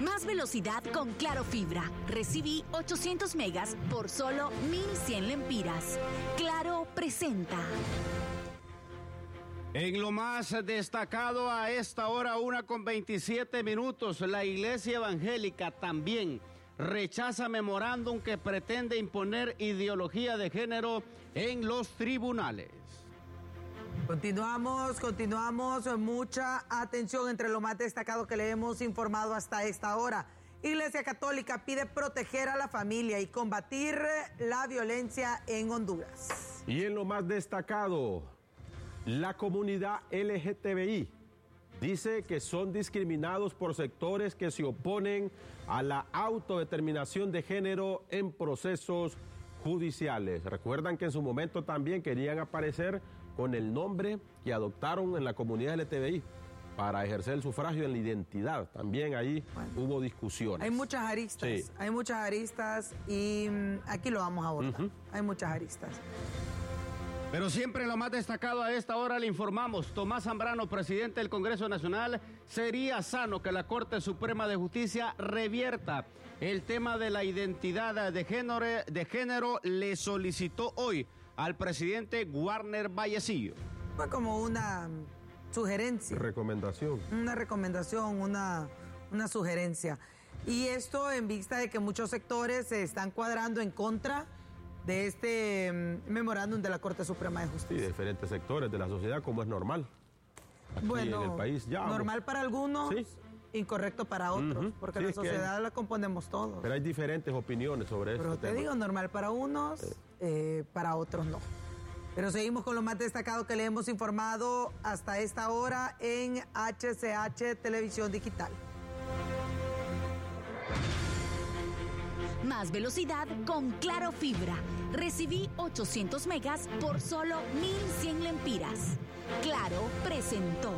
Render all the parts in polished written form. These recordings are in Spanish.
Más velocidad con Claro Fibra. Recibí 800 megas por solo 1,100 lempiras. Claro presenta. En lo más destacado a esta hora, 1:27, la Iglesia Evangélica también rechaza memorándum que pretende imponer ideología de género en los tribunales. Continuamos, mucha atención entre lo más destacado que le hemos informado hasta esta hora. Iglesia Católica pide proteger a la familia y combatir la violencia en Honduras. Y en lo más destacado, la comunidad LGTBI dice que son discriminados por sectores que se oponen a la autodeterminación de género en procesos judiciales. Recuerdan que en su momento también querían aparecer con el nombre que adoptaron en la comunidad LGTBI para ejercer el sufragio en la identidad. También ahí hubo discusiones. Hay muchas aristas, y aquí lo vamos a abordar. Hay muchas aristas. Pero siempre lo más destacado a esta hora le informamos. Tomás Zambrano, presidente del Congreso Nacional, sería sano que la Corte Suprema de Justicia revierta el tema de la identidad de género. Le solicitó hoy al presidente Warner Vallecillo. Fue como una sugerencia. Recomendación. Una sugerencia. Y esto en vista de que muchos sectores se están cuadrando en contra de este memorándum de la Corte Suprema de Justicia. Sí, de diferentes sectores de la sociedad, como es normal. Bueno, en el país ya. Normal para algunos, sí. Incorrecto para otros, porque sí, la sociedad la componemos todos. Pero hay diferentes opiniones sobre eso. Pero te digo, normal para unos, para otros no. Pero seguimos con lo más destacado que le hemos informado hasta esta hora en HCH Televisión Digital. Más velocidad con Claro Fibra. Recibí 800 megas por solo 1,100 lempiras. Claro presentó.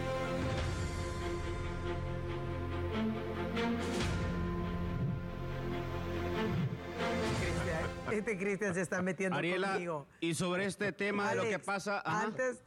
Este Cristian se está metiendo Ariela, conmigo. Y sobre este tema, Alex, de lo que pasa... Antes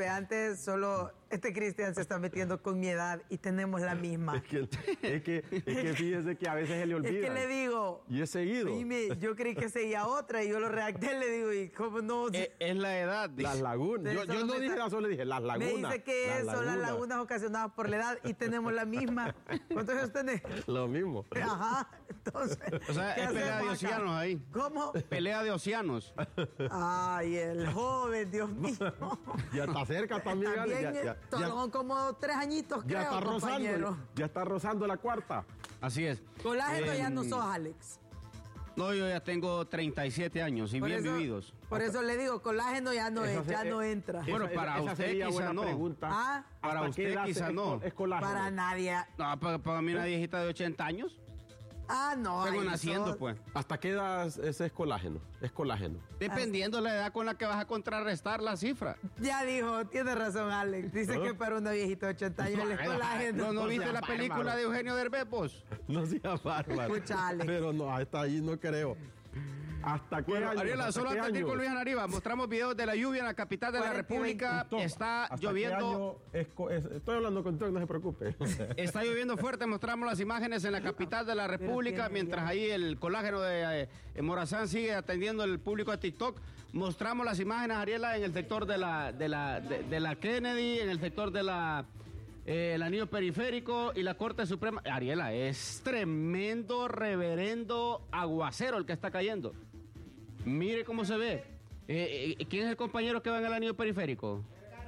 este Cristian se está metiendo con mi edad y tenemos la misma. Es que fíjese que a veces se le olvida. Es que le digo... Y es seguido. Yo creí que seguía otra y yo lo redacté, le digo, y cómo no... Es la edad. Las lagunas. Yo no dije eso, le dije las lagunas. Me dice que son las lagunas ocasionadas por la edad y tenemos la misma. ¿Cuántos años tenés? Lo mismo. Ajá, entonces... O sea, es pelea de océanos ahí. ¿Cómo? Pelea de océanos. Ay, el joven, Dios mío. Ya está cerca también. Son como 3 añitos, ya creo, compañero. Ya está rozando la cuarta. Así es. Colágeno ya no sos, Alex. No, yo ya tengo 37 años y por bien eso, vividos. Por eso le digo, colágeno ya no entra. Bueno, para usted quizá no. Pregunta. Para usted quizá no. Es colágeno. Para nadie. No, para mí una viejita de 80 años. Ah, no. Vengo naciendo, pues. ¿Hasta qué edad ese es colágeno? Es colágeno. Dependiendo de la edad con la que vas a contrarrestar la cifra. Ya dijo, tiene razón, Alex. Dice que para una viejita de 80 años es colágeno. ¿No viste la película de Eugenio Derbez, vos? No sea bárbaro. Escucha, Alex. Pero no, hasta ahí no creo. ¿Hasta qué año? Ariela, solo antes de ir con Luis Anariba, mostramos videos de la lluvia en la capital de la República. Está lloviendo. Estoy hablando con todo, no se preocupe. Está lloviendo fuerte, mostramos las imágenes en la capital de la República, mientras ahí el colágeno de Morazán sigue atendiendo el público de TikTok. Mostramos las imágenes, Ariela, en el sector de la Kennedy, en el sector de el anillo periférico y la Corte Suprema. Ariela, es tremendo, reverendo aguacero el que está cayendo. Mire cómo se ve. ¿Quién es el compañero que va en el anillo periférico?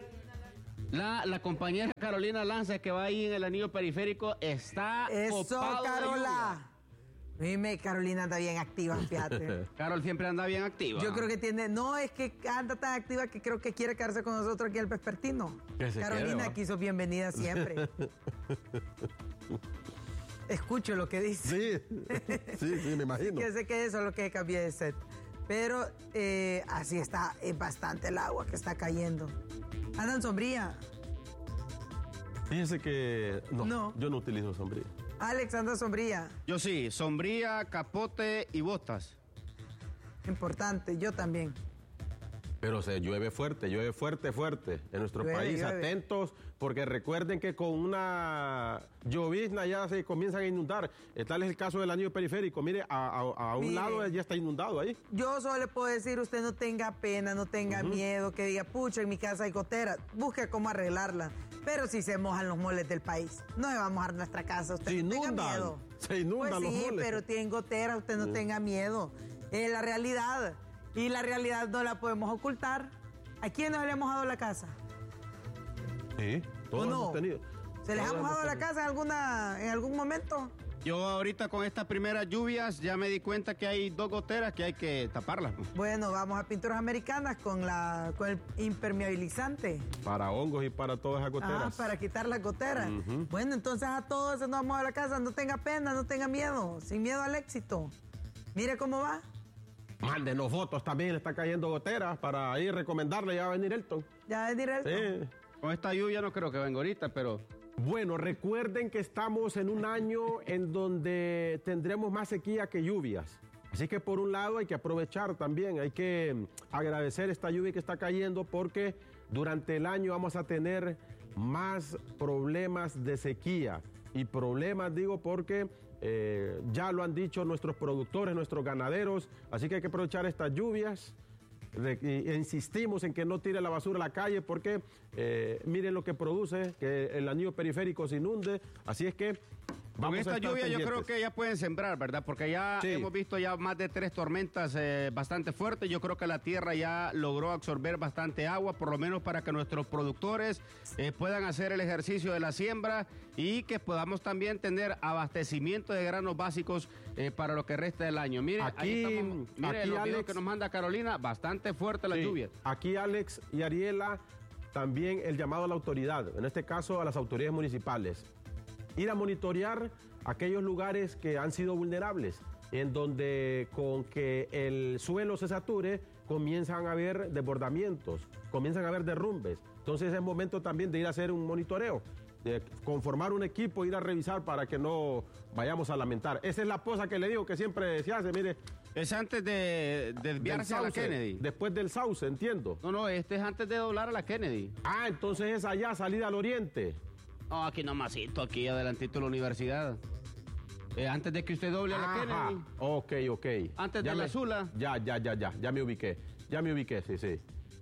La compañera Carolina Lanza, que va ahí en el anillo periférico, está Eso, Carola. Dime, Carolina anda bien activa, fíjate. Carol siempre anda bien activa. Yo creo que es que anda tan activa que creo que quiere quedarse con nosotros aquí al Vespertino. Carolina quiso bienvenida siempre. Escucho lo que dice. Sí, me imagino. Que sé que eso es lo que cambié de set. Pero así está, es bastante el agua que está cayendo. ¿Andan sombría? Fíjese que no, yo no utilizo sombría. Alex, ¿anda sombría? Yo sí, sombría, capote y botas. Importante, yo también. Pero se llueve fuerte en nuestro país. Llueve. Atentos, porque recuerden que con una llovizna ya se comienzan a inundar. Tal es el caso del anillo periférico. Mire, a un lado ya está inundado ahí. Yo solo le puedo decir, usted no tenga pena, no tenga miedo, que diga, pucha, en mi casa hay goteras. Busque cómo arreglarla. Pero si se mojan los moles del país, no se va a mojar nuestra casa. Usted no tenga miedo. Se inundan pues los sí, moles. pero tienen goteras, usted no tenga miedo. Es la realidad. Y la realidad no la podemos ocultar. ¿A quién nos le ha mojado la casa? Sí, todos hemos tenido. ¿Se les ha mojado la casa en algún momento? Yo ahorita con estas primeras lluvias ya me di cuenta que hay 2 goteras que hay que taparlas. Bueno, vamos a Pinturas Americanas con el impermeabilizante. Para hongos y para todas esas goteras. Para quitar las goteras. Bueno, entonces a todos se nos vamos a la casa. No tenga pena, no tenga miedo. Sin miedo al éxito. Mire cómo va. Mándenos fotos también, le está cayendo goteras para ahí recomendarle, ya va a venir Elton. Ya va a venir Elton. Sí. Con esta lluvia no creo que venga ahorita, pero... Bueno, recuerden que estamos en un año en donde tendremos más sequía que lluvias. Así que por un lado hay que aprovechar también, hay que agradecer esta lluvia que está cayendo porque durante el año vamos a tener más problemas de sequía. Y problemas digo porque ya lo han dicho nuestros productores, nuestros ganaderos, así que hay que aprovechar estas lluvias. Insistimos en que no tire la basura a la calle porque miren lo que produce, que el anillo periférico se inunde, así es que con esta lluvia yo creo que ya pueden sembrar, ¿verdad? Porque ya hemos visto ya más de 3 tormentas bastante fuertes. Yo creo que la tierra ya logró absorber bastante agua, por lo menos para que nuestros productores puedan hacer el ejercicio de la siembra y que podamos también tener abastecimiento de granos básicos para lo que resta del año. Mire, ahí estamos, mire los videos que nos manda Carolina, bastante fuerte la lluvia. Aquí Alex y Ariela, también el llamado a la autoridad, en este caso a las autoridades municipales. Ir a monitorear aquellos lugares que han sido vulnerables, en donde con que el suelo se sature, comienzan a haber desbordamientos, comienzan a haber derrumbes. Entonces es momento también de ir a hacer un monitoreo, de conformar un equipo, ir a revisar para que no vayamos a lamentar. Esa es la poza que le digo que siempre se hace, mire. Es antes de desviarse a la Kennedy. Después del Sauce, entiendo. No, este es antes de doblar a la Kennedy. Ah, entonces es allá, salida al oriente. No, aquí nomasito, aquí adelantito de la universidad. Antes de que usted doble a la Kennedy. Ok. Antes de la Zula. Ya me ubiqué, sí.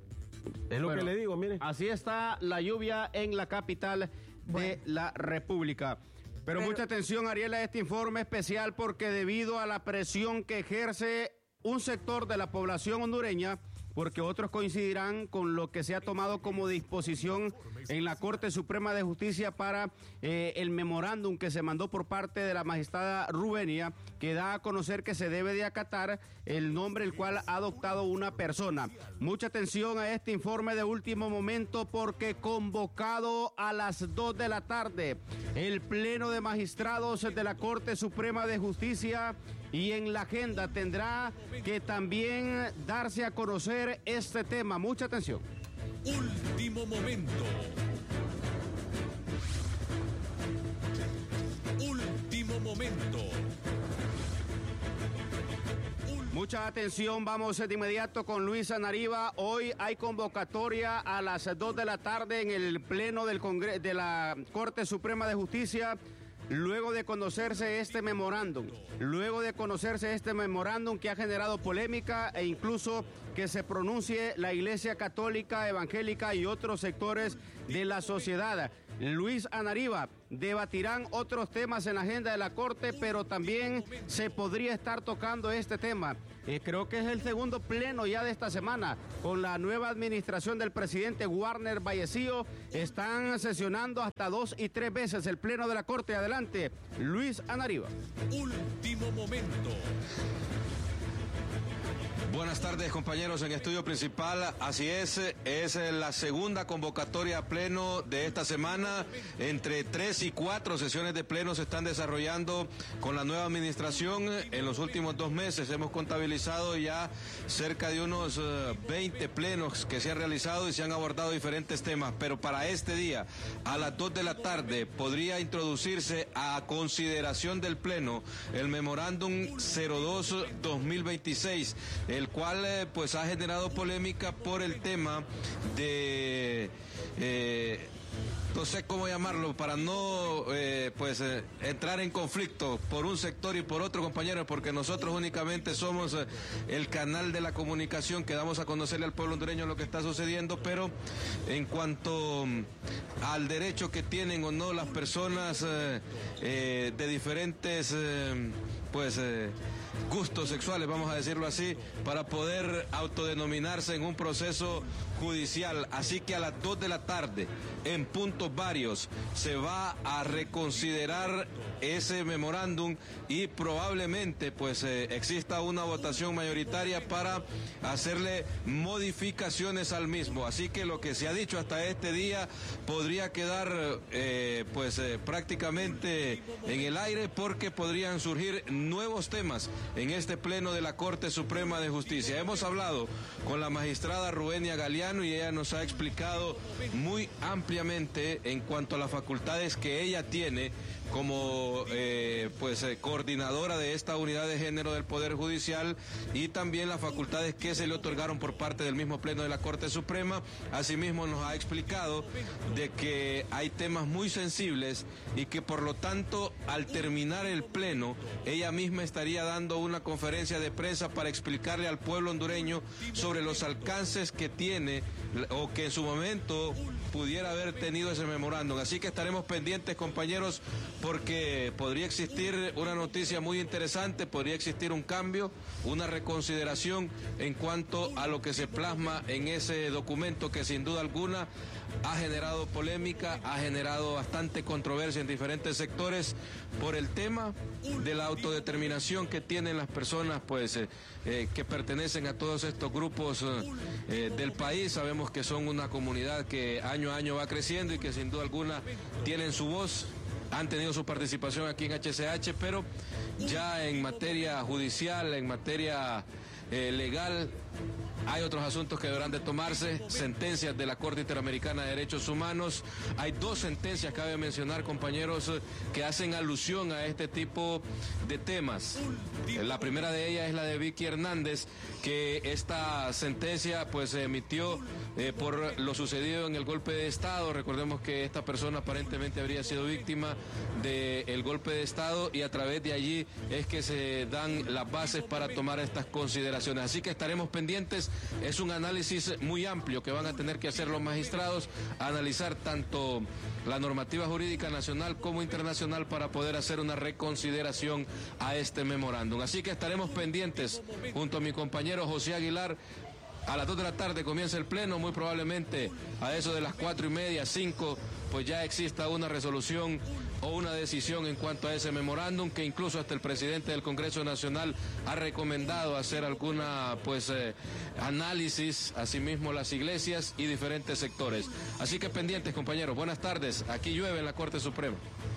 Es lo que le digo, mire. Así está la lluvia en la capital de la República. Pero mucha atención, Ariela, a este informe especial porque debido a la presión que ejerce un sector de la población hondureña, porque otros coincidirán con lo que se ha tomado como disposición en la Corte Suprema de Justicia para el memorándum que se mandó por parte de la magistrada Rubenia, que da a conocer que se debe de acatar el nombre el cual ha adoptado una persona. Mucha atención a este informe de último momento porque convocado a las 2 de la tarde, el Pleno de Magistrados de la Corte Suprema de Justicia y en la agenda tendrá que también darse a conocer este tema. Mucha atención. Último momento. Último momento. Mucha atención, vamos de inmediato con Luis Anariva. Hoy hay convocatoria a las 2 de la tarde en el Pleno de la Corte Suprema de Justicia. Luego de conocerse este memorándum que ha generado polémica e incluso que se pronuncie la Iglesia Católica, Evangélica y otros sectores de la sociedad. Luis Anariva, debatirán otros temas en la agenda de la Corte, pero también se podría estar tocando este tema. Creo que es el segundo pleno ya de esta semana. Con la nueva administración del presidente Warner Vallecillo, están sesionando hasta 2 y 3 veces el pleno de la Corte. Adelante, Luis Anariva. Último momento. Buenas tardes, compañeros, en estudio principal. Así es la segunda convocatoria a pleno de esta semana. Entre 3 y 4 sesiones de pleno se están desarrollando con la nueva administración. En los últimos 2 meses hemos contabilizado ya cerca de unos 20 plenos que se han realizado y se han abordado diferentes temas. Pero para este día, a las 2 de la tarde, podría introducirse a consideración del pleno el memorándum 02-2026. el cual pues ha generado polémica por el tema de... no sé cómo llamarlo, para no entrar en conflicto por un sector y por otro, compañeros, porque nosotros únicamente somos el canal de la comunicación que damos a conocerle al pueblo hondureño lo que está sucediendo, pero en cuanto al derecho que tienen o no las personas de diferentes gustos sexuales, vamos a decirlo así, para poder autodenominarse en un proceso judicial. Así que a las 2 de la tarde, en puntos varios, se va a reconsiderar ese memorándum y probablemente exista una votación mayoritaria para hacerle modificaciones al mismo. Así que lo que se ha dicho hasta este día podría quedar prácticamente en el aire, porque podrían surgir nuevos temas en este pleno de la Corte Suprema de Justicia. Hemos hablado con la magistrada Rubenia Galeano y ella nos ha explicado muy ampliamente en cuanto a las facultades que ella tiene como coordinadora de esta unidad de género del Poder Judicial, y también las facultades que se le otorgaron por parte del mismo Pleno de la Corte Suprema. Asimismo nos ha explicado de que hay temas muy sensibles y que por lo tanto al terminar el Pleno ella misma estaría dando una conferencia de prensa para explicarle al pueblo hondureño sobre los alcances que tiene o que en su momento pudiera haber tenido ese memorándum. Así que estaremos pendientes, compañeros, porque podría existir una noticia muy interesante, podría existir un cambio, una reconsideración en cuanto a lo que se plasma en ese documento que sin duda alguna ha generado polémica, ha generado bastante controversia en diferentes sectores por el tema de la autodeterminación que tienen las personas que pertenecen a todos estos grupos del país. Sabemos que son una comunidad que año a año va creciendo y que sin duda alguna tienen su voz, han tenido su participación aquí en HCH, pero ya en materia judicial, en materia legal, hay otros asuntos que deberán de tomarse, sentencias de la Corte Interamericana de Derechos Humanos. Hay 2 sentencias, cabe mencionar, compañeros, que hacen alusión a este tipo de temas. La primera de ellas es la de Vicky Hernández, que esta sentencia se emitió por lo sucedido en el golpe de Estado. Recordemos que esta persona aparentemente habría sido víctima del golpe de Estado y a través de allí es que se dan las bases para tomar estas consideraciones. Así que estaremos pendientes. Es un análisis muy amplio que van a tener que hacer los magistrados, analizar tanto la normativa jurídica nacional como internacional para poder hacer una reconsideración a este memorándum. Así que estaremos pendientes junto a mi compañero José Aguilar. A las 2 de la tarde comienza el pleno, muy probablemente a eso de las 4:30, 5, ya exista una resolución o una decisión en cuanto a ese memorándum, que incluso hasta el presidente del Congreso Nacional ha recomendado hacer alguna análisis, asimismo las iglesias y diferentes sectores. Así que pendientes, compañeros. Buenas tardes. Aquí llueve en la Corte Suprema.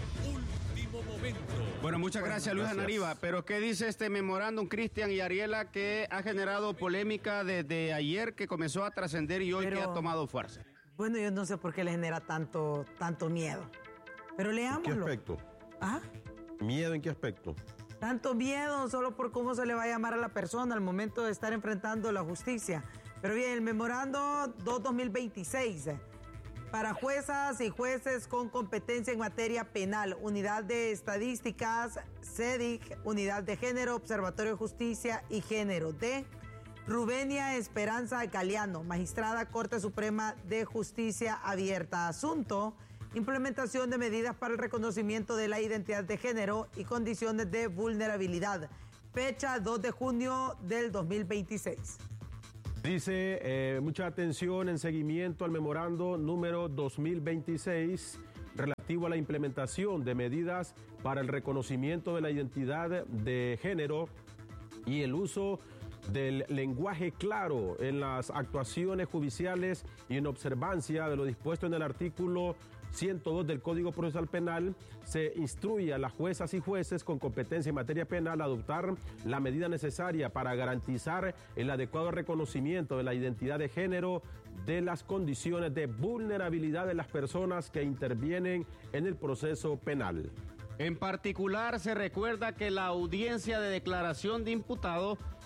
Bueno, muchas gracias, Luis Anariva. Pero ¿qué dice este memorándum, Cristian y Ariela, que ha generado polémica desde ayer, que comenzó a trascender y hoy que ha tomado fuerza? Bueno, yo no sé por qué le genera tanto miedo. Pero leámoslo. ¿En qué aspecto? ¿Ah? ¿Miedo en qué aspecto? Tanto miedo solo por cómo se le va a llamar a la persona al momento de estar enfrentando la justicia. Pero bien, el memorando 2026 para juezas y jueces con competencia en materia penal, Unidad de Estadísticas, CEDIC, Unidad de Género, Observatorio de Justicia y Género, de Rubenia Esperanza Galeano, magistrada Corte Suprema de Justicia Abierta. Asunto: implementación de medidas para el reconocimiento de la identidad de género y condiciones de vulnerabilidad. Fecha 2 de junio del 2026. Dice, mucha atención en seguimiento al memorando número 2026 relativo a la implementación de medidas para el reconocimiento de la identidad de género y el uso del lenguaje claro en las actuaciones judiciales y en observancia de lo dispuesto en el artículo 102 del Código Procesal Penal. Se instruye a las juezas y jueces con competencia en materia penal a adoptar la medida necesaria para garantizar el adecuado reconocimiento de la identidad de género, de las condiciones de vulnerabilidad de las personas que intervienen en el proceso penal. En particular, se recuerda que la audiencia de declaración de imputado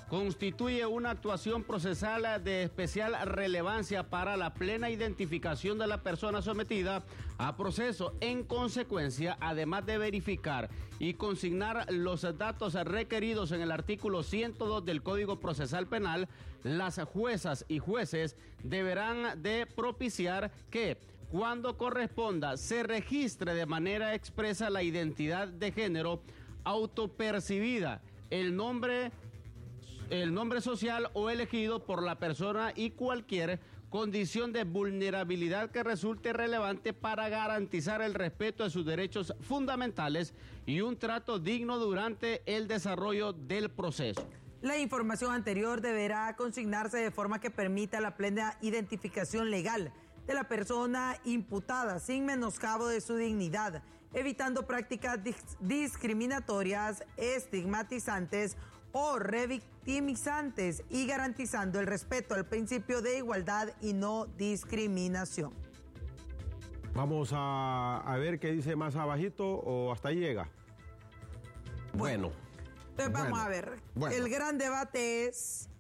constituye una actuación procesal de especial relevancia para la plena identificación de la persona sometida a proceso. En consecuencia, además de verificar y consignar los datos requeridos en el artículo 102 del Código Procesal Penal, las juezas y jueces deberán de propiciar que, cuando corresponda, se registre de manera expresa la identidad de género autopercibida, el nombre social o elegido por la persona y cualquier condición de vulnerabilidad que resulte relevante para garantizar el respeto de sus derechos fundamentales y un trato digno durante el desarrollo del proceso. La información anterior deberá consignarse de forma que permita la plena identificación legal de la persona imputada sin menoscabo de su dignidad, evitando prácticas discriminatorias, estigmatizantes o revictimizantes y garantizando el respeto al principio de igualdad y no discriminación. Vamos a ver qué dice más abajito o hasta ahí llega. Bueno. Entonces vamos a ver. Bueno. El gran debate es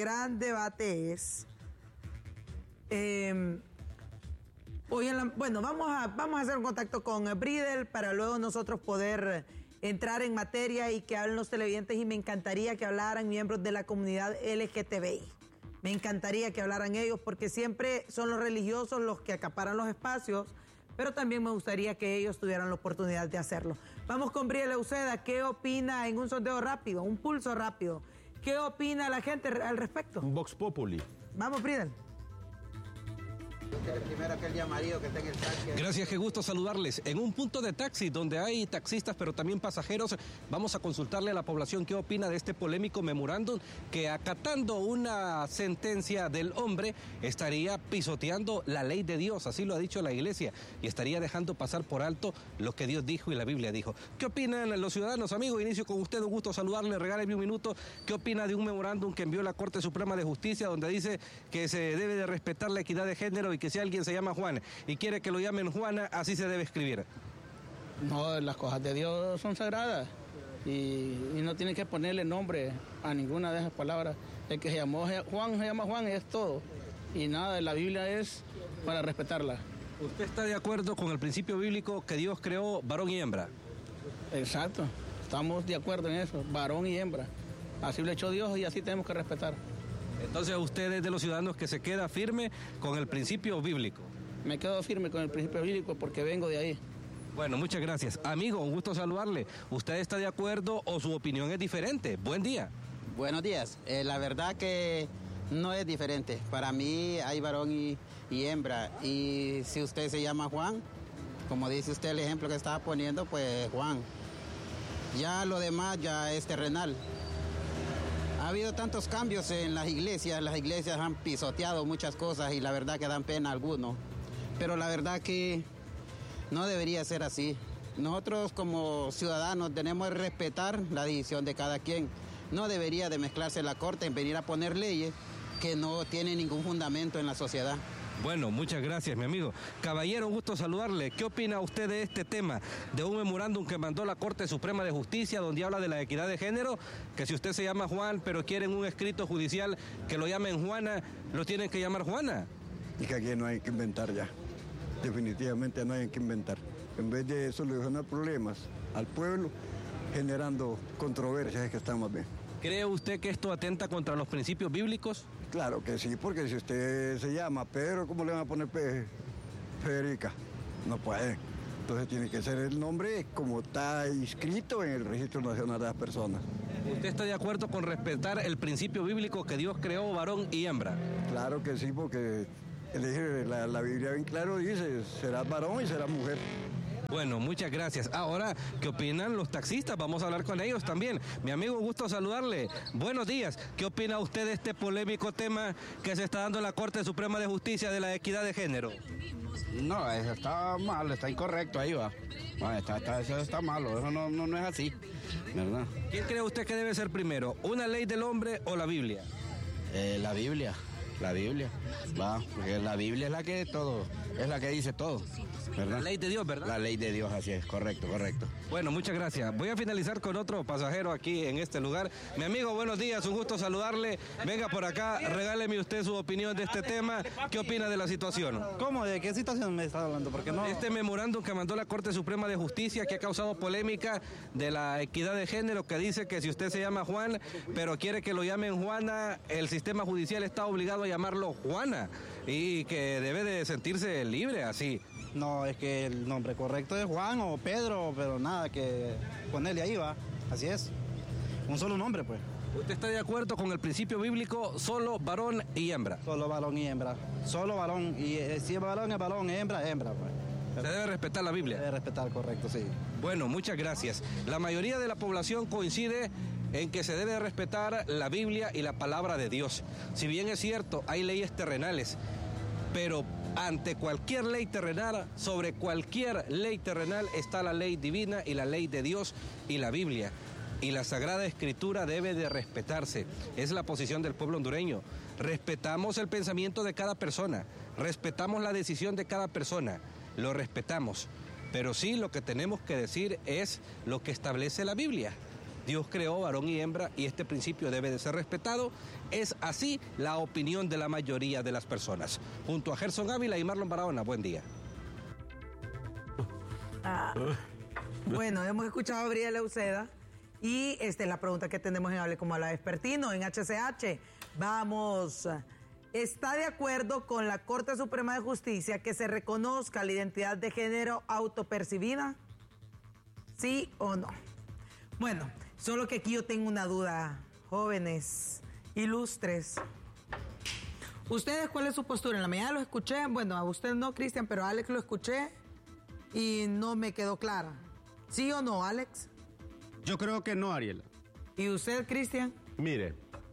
vamos a hacer un contacto con Bridel para luego nosotros poder entrar en materia y que hablen los televidentes, y me encantaría que hablaran miembros de la comunidad LGTBI. Me encantaría que hablaran ellos porque siempre son los religiosos los que acaparan los espacios, pero también me gustaría que ellos tuvieran la oportunidad de hacerlo. Vamos con Bridel Uceda. ¿Qué opina en un sondeo rápido, un pulso rápido? ¿Qué opina la gente al respecto? Un Vox Populi. Vamos, Bridel. Gracias, qué gusto saludarles. En un punto de taxi donde hay taxistas pero también pasajeros, vamos a consultarle a la población qué opina de este polémico memorándum que, acatando una sentencia del hombre, estaría pisoteando la ley de Dios, así lo ha dicho la Iglesia, y estaría dejando pasar por alto lo que Dios dijo y la Biblia dijo. ¿Qué opinan los ciudadanos? Amigo, inicio con usted, un gusto saludarle, regáleme un minuto. ¿Qué opina de un memorándum que envió la Corte Suprema de Justicia donde dice que se debe de respetar la equidad de género y que si alguien se llama Juan y quiere que lo llamen Juana, así se debe escribir? No, las cosas de Dios son sagradas y no tiene que ponerle nombre a ninguna de esas palabras. El que se llamó Juan se llama Juan y es todo. Y nada, la Biblia es para respetarla. ¿Usted está de acuerdo con el principio bíblico que Dios creó varón y hembra? Exacto, estamos de acuerdo en eso, varón y hembra. Así lo echó Dios y así tenemos que respetar. Entonces usted es de los ciudadanos que se queda firme con el principio bíblico. Me quedo firme con el principio bíblico porque vengo de ahí. Bueno, muchas gracias. Amigo, un gusto saludarle. ¿Usted está de acuerdo o su opinión es diferente? Buen día. Buenos días. La verdad que no es diferente. Para mí hay varón y hembra. Y si usted se llama Juan, como dice usted el ejemplo que estaba poniendo, pues Juan. Ya lo demás ya es terrenal. Ha habido tantos cambios en las iglesias han pisoteado muchas cosas y la verdad que dan pena a algunos. Pero la verdad que no debería ser así. Nosotros como ciudadanos tenemos que respetar la decisión de cada quien. No debería de mezclarse la Corte en venir a poner leyes que no tienen ningún fundamento en la sociedad. Bueno, muchas gracias, mi amigo. Caballero, un gusto saludarle. ¿Qué opina usted de este tema, de un memorándum que mandó la Corte Suprema de Justicia, donde habla de la equidad de género, que si usted se llama Juan, pero quieren un escrito judicial que lo llamen Juana, lo tienen que llamar Juana? Y que aquí no hay que inventar ya. Definitivamente no hay que inventar. En vez de solucionar problemas al pueblo, generando controversias, es que estamos bien. ¿Cree usted que esto atenta contra los principios bíblicos? Claro que sí, porque si usted se llama Pedro, ¿cómo le van a poner Federica? No puede. Entonces tiene que ser el nombre como está inscrito en el Registro Nacional de las Personas. ¿Usted está de acuerdo con respetar el principio bíblico que Dios creó varón y hembra? Claro que sí, porque la Biblia bien claro dice, serás varón y serás mujer. Bueno, muchas gracias. Ahora, ¿qué opinan los taxistas? Vamos a hablar con ellos también. Mi amigo, un gusto saludarle. Buenos días. ¿Qué opina usted de este polémico tema que se está dando en la Corte Suprema de Justicia de la equidad de género? No, eso está mal, está incorrecto, ahí va. Eso está malo, eso no es así, ¿verdad? ¿Quién cree usted que debe ser primero, una ley del hombre o la Biblia? La Biblia, va, porque la Biblia es la que dice todo. ¿verdad? La ley de Dios, ¿verdad? La ley de Dios, así es, correcto. Bueno, muchas gracias. Voy a finalizar con otro pasajero aquí en este lugar. Mi amigo, buenos días, un gusto saludarle. Venga por acá, regáleme usted su opinión de este tema. ¿Qué opina de la situación? ¿Cómo? ¿De qué situación me está hablando? Porque no... Este memorándum que mandó la Corte Suprema de Justicia, que ha causado polémica, de la equidad de género, que dice que si usted se llama Juan, pero quiere que lo llamen Juana, el sistema judicial está obligado a llamarlo Juana y que debe de sentirse libre así. No, es que el nombre correcto es Juan o Pedro, pero nada que ponerle ahí va. Así es. Un solo nombre, pues. ¿Usted está de acuerdo con el principio bíblico solo varón y hembra? Solo varón y hembra. Solo varón. Y si es varón, hembra, pues. Se debe respetar la Biblia. Se debe respetar, correcto, sí. Bueno, muchas gracias. La mayoría de la población coincide en que se debe respetar la Biblia y la palabra de Dios. Si bien es cierto, hay leyes terrenales, pero ante cualquier ley terrenal, sobre cualquier ley terrenal está la ley divina y la ley de Dios y la Biblia. Y la Sagrada Escritura debe de respetarse. Es la posición del pueblo hondureño. Respetamos el pensamiento de cada persona, respetamos la decisión de cada persona, lo respetamos. Pero sí, lo que tenemos que decir es lo que establece la Biblia. Dios creó varón y hembra y este principio debe de ser respetado. Es así la opinión de la mayoría de las personas. Junto a Gerson Ávila y Marlon Barahona, buen día. Bueno, hemos escuchado a Briela Uceda y la pregunta que tenemos en Hable como a la Vespertino, en HCH. Vamos, ¿está de acuerdo con la Corte Suprema de Justicia que se reconozca la identidad de género autopercibida? ¿Sí o no? Bueno, solo que aquí yo tengo una duda, jóvenes, ilustres. ¿Ustedes cuál es su postura? En la mañana lo escuché, bueno, a usted no, Cristian, pero a Alex lo escuché y no me quedó clara. ¿Sí o no, Alex? Yo creo que no, Ariela. ¿Y usted, Cristian? Mire,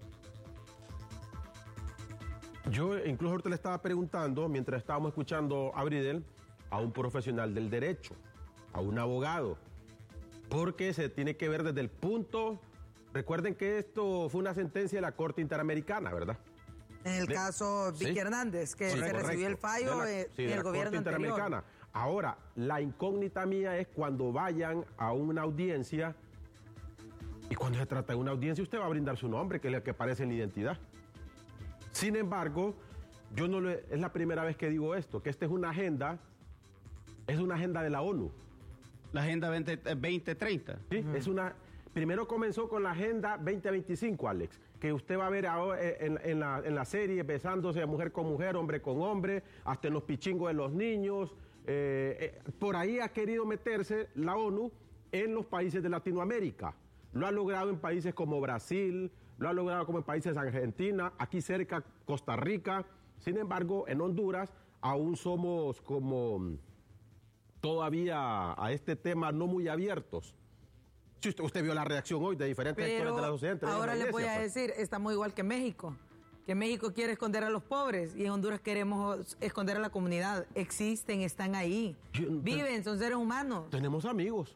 yo incluso ahorita le estaba preguntando, mientras estábamos escuchando a Bridel, a un profesional del derecho, a un abogado, porque se tiene que ver desde el punto... Recuerden que esto fue una sentencia de la Corte Interamericana, ¿verdad? En el caso Vicky Hernández, que se recibió el fallo de el gobierno Corte Interamericana. Ahora, la incógnita mía es cuando vayan a una audiencia, y cuando se trata de una audiencia, usted va a brindar su nombre, que es el que aparece en la identidad. Sin embargo, es la primera vez que digo esto, que esta es una agenda de la ONU. La Agenda 2030. Sí, es una... Primero comenzó con la Agenda 2025, Alex, que usted va a ver ahora en la serie besándose a mujer con mujer, hombre con hombre, hasta en los pichingos de los niños. Por ahí ha querido meterse la ONU en los países de Latinoamérica. Lo ha logrado en países como Brasil, lo ha logrado como en países de Argentina, aquí cerca Costa Rica. Sin embargo, en Honduras aún somos como todavía a este tema no muy abiertos. Si usted vio la reacción hoy de diferentes sectores de la sociedad. Ahora le voy a decir, estamos igual que México quiere esconder a los pobres y en Honduras queremos esconder a la comunidad. Existen, están ahí, viven, son seres humanos. Tenemos amigos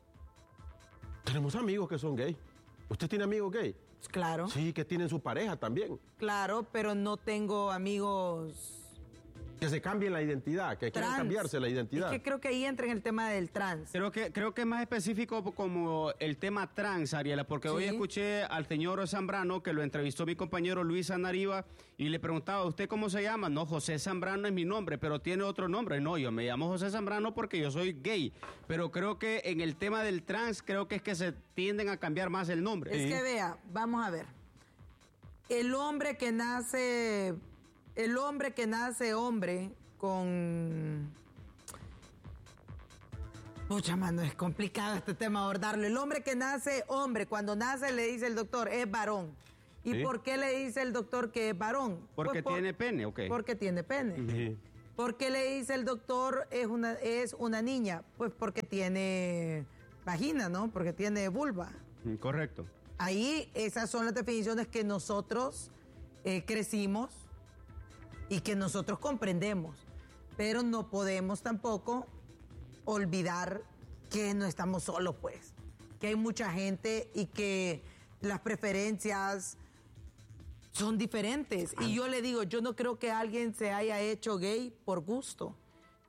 que son gay. ¿Usted tiene amigos gay? Claro. Sí, que tienen su pareja también. Claro, pero no tengo amigos... Que se cambien la identidad, que quieran cambiarse la identidad. Es que creo que ahí entra en el tema del trans. Creo que es más específico como el tema trans, Ariela, porque hoy escuché al señor Zambrano, que lo entrevistó mi compañero Luis Anariva, y le preguntaba, ¿usted cómo se llama? No, José Zambrano es mi nombre, pero tiene otro nombre. No, yo me llamo José Zambrano porque yo soy gay. Pero creo que en el tema del trans, creo que es que se tienden a cambiar más el nombre. Es que vea, vamos a ver. El hombre que nace hombre con... Pucha, mano, es complicado este tema abordarlo. El hombre que nace hombre, cuando nace le dice el doctor, es varón. ¿Y por qué le dice el doctor que es varón? Porque tiene pene, ok. Porque tiene pene. Sí. ¿Por qué le dice el doctor es una niña? Pues porque tiene vagina, ¿no? Porque tiene vulva. Correcto. Ahí esas son las definiciones que nosotros crecimos y que nosotros comprendemos, pero no podemos tampoco olvidar que no estamos solos, pues, que hay mucha gente y que las preferencias son diferentes. Y yo le digo, yo no creo que alguien se haya hecho gay por gusto.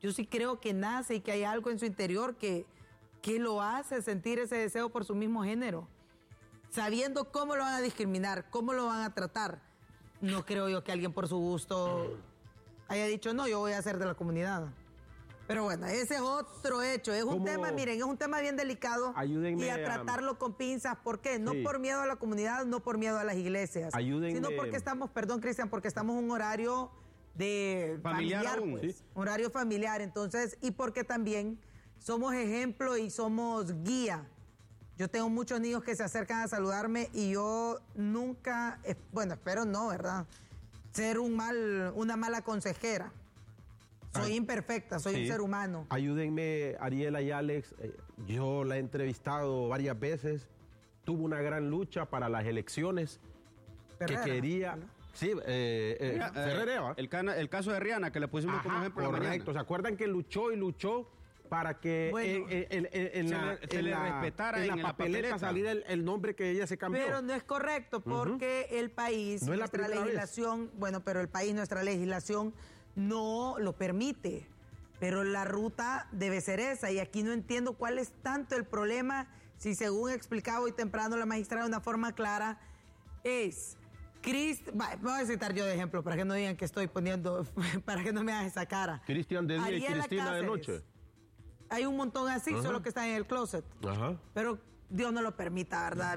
Yo sí creo que nace y que hay algo en su interior que lo hace sentir ese deseo por su mismo género. Sabiendo cómo lo van a discriminar, cómo lo van a tratar. No creo yo que alguien por su gusto haya dicho, no, yo voy a ser de la comunidad. Pero bueno, ese es otro hecho. Es un tema, miren, es un tema bien delicado. Ayúdenme y a tratarlo con pinzas. ¿Por qué? No por miedo a la comunidad, no por miedo a las iglesias. Sino porque estamos, perdón, Cristian, porque estamos en un horario de familiar pues, ¿sí? Horario familiar. Entonces, y porque también somos ejemplo y somos guía. Yo tengo muchos niños que se acercan a saludarme y yo nunca, bueno, espero no, ¿verdad? Ser una mala consejera. Soy imperfecta, soy un ser humano. Ayúdenme, Ariela y Alex. Yo la he entrevistado varias veces. Tuvo una gran lucha para las elecciones. Ferrera, que quería... ¿no? Sí, Ferrera. El caso de Rihanna, que le pusimos como ejemplo. Correcto. ¿Se acuerdan que luchó y luchó para que se le respetara en la papeleta saliera el nombre que ella se cambió? Pero no es correcto porque el país, no es nuestra legislación, pero el país, nuestra legislación no lo permite. Pero la ruta debe ser esa y aquí no entiendo cuál es tanto el problema si según explicaba hoy temprano la magistrada de una forma clara es... voy a citar yo de ejemplo para que no digan que estoy poniendo, para que no me hagan esa cara. Cristian de día y Cristina Cáceres, de noche. Hay un montón así, solo que están en el closet. Pero Dios no lo permita, ¿verdad?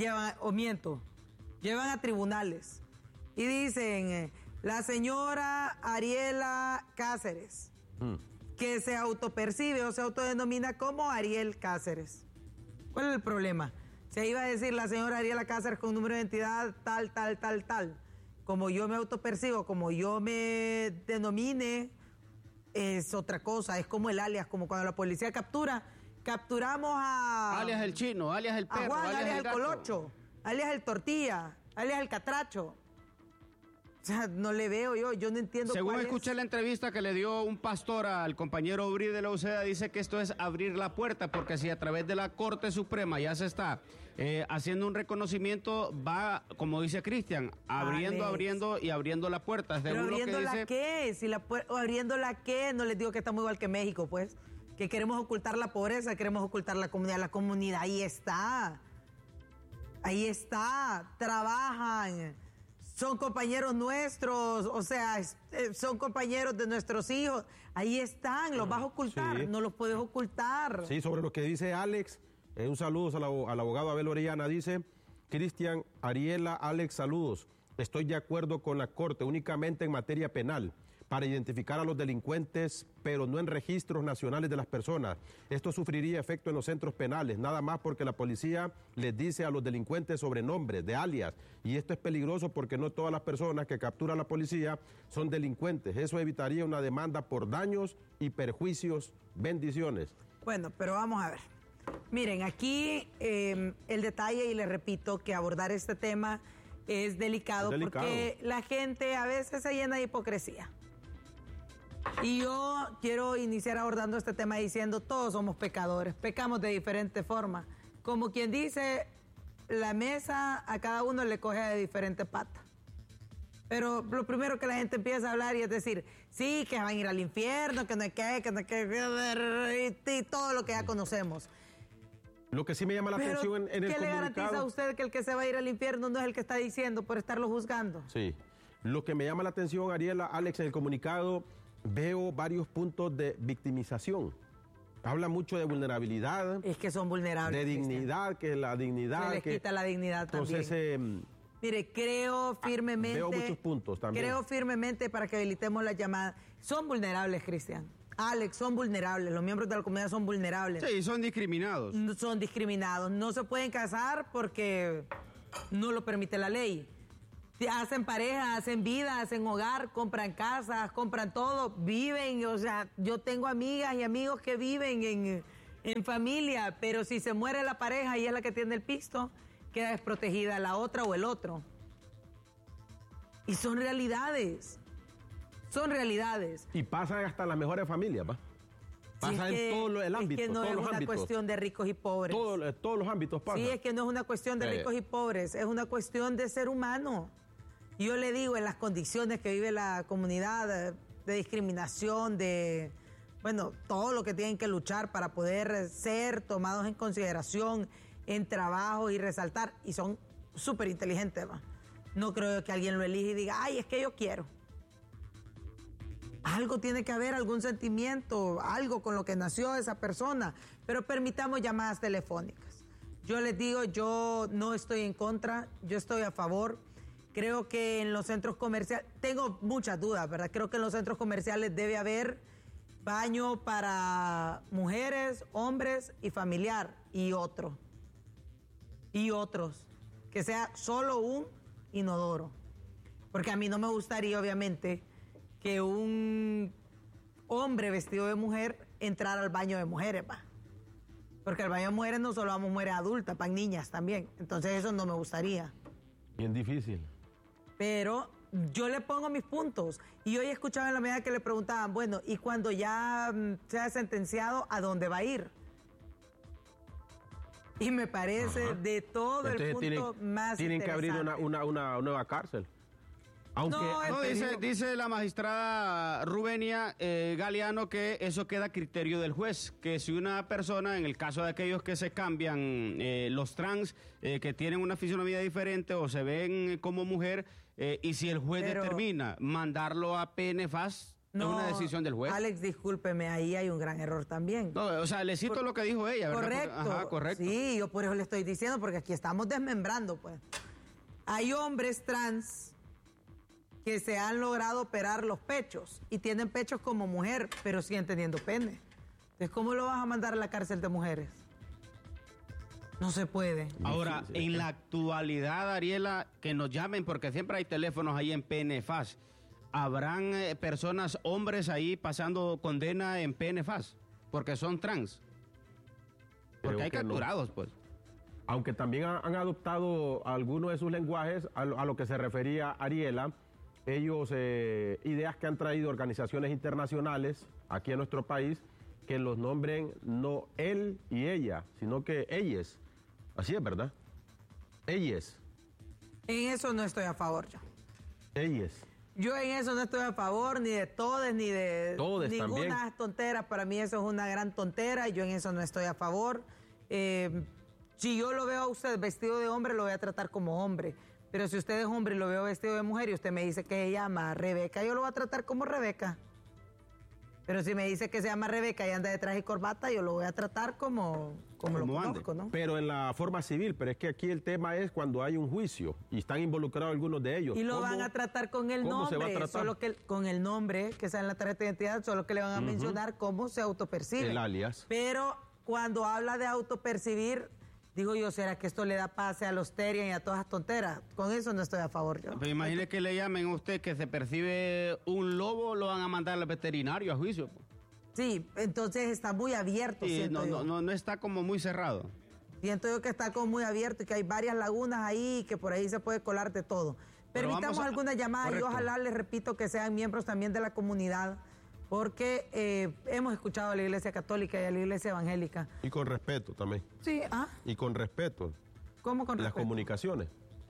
Llevan a tribunales y dicen, la señora Ariela Cáceres, que se autopercibe o se autodenomina como Ariel Cáceres. ¿Cuál es el problema? Se iba a decir la señora Ariela Cáceres con número de identidad tal. Como yo me autopercibo, como yo me denomine, es otra cosa. Es como el alias, como cuando la policía capturamos a... Alias el chino, alias el perro, a Juan, alias el colocho, alias el tortilla, alias el catracho. O sea, no le veo yo no entiendo. Según escuché la entrevista que le dio un pastor al compañero Ubrí de la UCEDA, dice que esto es abrir la puerta, porque si a través de la Corte Suprema ya se está haciendo un reconocimiento, va, como dice Cristian, abriendo la puerta. Pero abriendo la qué, abriendo la qué, no les digo que estamos igual que México, pues, que queremos ocultar la pobreza, queremos ocultar la comunidad ahí está, trabajan. Son compañeros nuestros, o sea, son compañeros de nuestros hijos. Ahí están, los vas a ocultar, no los puedes ocultar. Sí, sobre lo que dice Alex, un saludo al abogado Abel Orellana, dice, Cristian, Ariela, Alex, saludos. Estoy de acuerdo con la Corte únicamente en materia penal, para identificar a los delincuentes, pero no en registros nacionales de las personas. Esto sufriría efecto en los centros penales, nada más porque la policía les dice a los delincuentes sobrenombres, de alias, y esto es peligroso porque no todas las personas que captura la policía son delincuentes. Eso evitaría una demanda por daños y perjuicios. Bendiciones. Bueno, pero vamos a ver. Miren, aquí el detalle, y les repito que abordar este tema es delicado porque la gente a veces se llena de hipocresía. Y yo quiero iniciar abordando este tema diciendo, todos somos pecadores, pecamos de diferentes formas. Como quien dice, la mesa a cada uno le coge de diferente pata. Pero lo primero que la gente empieza a hablar y es decir, sí, que van a ir al infierno, que no hay que, y todo lo que ya conocemos. Lo que sí me llama la atención en el comunicado... ¿Qué le garantiza a usted que el que se va a ir al infierno no es el que está diciendo por estarlo juzgando? Sí. Lo que me llama la atención, Ariela, Alex, en el comunicado... Veo varios puntos de victimización. Habla mucho de vulnerabilidad. Es que son vulnerables. De dignidad, que la dignidad... Se les quita la dignidad entonces, también. Mire, creo firmemente... Veo muchos puntos también. Creo firmemente, para que habilitemos la llamada. Son vulnerables, Cristian. Alex, son vulnerables. Los miembros de la comunidad son vulnerables. Sí, son discriminados. Son discriminados. No se pueden casar porque no lo permite la ley. Hacen pareja, hacen vida, hacen hogar, compran casas, compran todo, viven, o sea, yo tengo amigas y amigos que viven en familia, pero si se muere la pareja y es la que tiene el pisto, queda desprotegida la otra o el otro. Y son realidades. Y pasa hasta las mejores familias, ¿va? Pasa en todo el ámbito, es que no todos es los una ámbitos. Cuestión de ricos y pobres. Todos los ámbitos pasa. Sí, es que no es una cuestión de ricos y pobres, es una cuestión de ser humano. Yo le digo, en las condiciones que vive la comunidad de discriminación, de bueno, todo lo que tienen que luchar para poder ser tomados en consideración en trabajo y resaltar, y son súper inteligentes, ¿va? No creo que alguien lo elija y diga, ay, es que yo quiero. Algo tiene que haber, algún sentimiento, algo con lo que nació esa persona, pero permitamos llamadas telefónicas. Yo les digo, yo no estoy en contra, yo estoy a favor. Creo que en los centros comerciales, tengo muchas dudas, ¿verdad? Creo que en los centros comerciales debe haber baño para mujeres, hombres y familiar, y otros, que sea solo un inodoro. Porque a mí no me gustaría, obviamente, que un hombre vestido de mujer entrara al baño de mujeres, va. Porque al baño de mujeres no solo vamos mujeres adultas, van niñas también. Entonces eso no me gustaría. Bien difícil. Pero yo le pongo mis puntos. Y hoy escuchaba en la medida que le preguntaban, bueno, y cuando ya sea sentenciado, ¿a dónde va a ir? Y me parece de todo el punto más tienen que abrir una nueva cárcel. Aunque dice la magistrada Rubenia Galeano que eso queda a criterio del juez, que si una persona, en el caso de aquellos que se cambian, los trans, que tienen una fisonomía diferente o se ven como mujer, y si el juez determina mandarlo a PNFAS, es una decisión del juez. Alex, discúlpeme, ahí hay un gran error también. No, o sea, le cito lo que dijo ella, ¿verdad? Correcto. Correcto. Sí, yo por eso le estoy diciendo, porque aquí estamos desmembrando, pues. Hay hombres trans que se han logrado operar los pechos y tienen pechos como mujer, pero siguen teniendo pene. Entonces, ¿cómo lo vas a mandar a la cárcel de mujeres? No se puede. Ahora, en la actualidad, Ariela, que nos llamen, porque siempre hay teléfonos ahí en PNFAS. ¿Habrán personas, hombres ahí pasando condena en PNFAS? Porque son trans. Porque hay capturados, pues. Aunque también han adoptado algunos de sus lenguajes a lo que se refería Ariela. Ellos, ideas que han traído organizaciones internacionales aquí en nuestro país, que los nombren no él y ella, sino que ellas. Así es, ¿verdad? Ellas. En eso no estoy a favor yo. Ellas. Yo en eso no estoy a favor ni de todes, ni de todes ninguna también. Tontera. Para mí eso es una gran tontera y yo en eso no estoy a favor. Si yo lo veo a usted vestido de hombre, lo voy a tratar como hombre. Pero si usted es hombre y lo veo vestido de mujer y usted me dice que se llama Rebeca, yo lo voy a tratar como Rebeca. Pero si me dice que se llama Rebeca y anda de traje y corbata, yo lo voy a tratar como lo conozco, ¿no? Pero en la forma civil, pero es que aquí el tema es cuando hay un juicio y están involucrados algunos de ellos. Y lo van a tratar con el ¿cómo nombre, se va a tratar? solo que con el nombre que está en la tarjeta de identidad, solo que le van a mencionar cómo se autopercibe. El alias. Pero cuando habla de autopercibir, digo yo, ¿será que esto le da pase a los Terian y a todas las tonteras? Con eso no estoy a favor yo. Pero imagine que le llamen a usted que se percibe un lobo, lo van a mandar al veterinario a juicio. Sí, entonces está muy abierto, Sí, siento yo. no está como muy cerrado. Siento yo que está como muy abierto y que hay varias lagunas ahí y que por ahí se puede colar de todo. Pero Permitamos algunas llamadas y ojalá, les repito, que sean miembros también de la comunidad, porque hemos escuchado a la Iglesia Católica y a la Iglesia Evangélica. Y con respeto también. Sí, Y con respeto. ¿Cómo con las respeto? comunicaciones.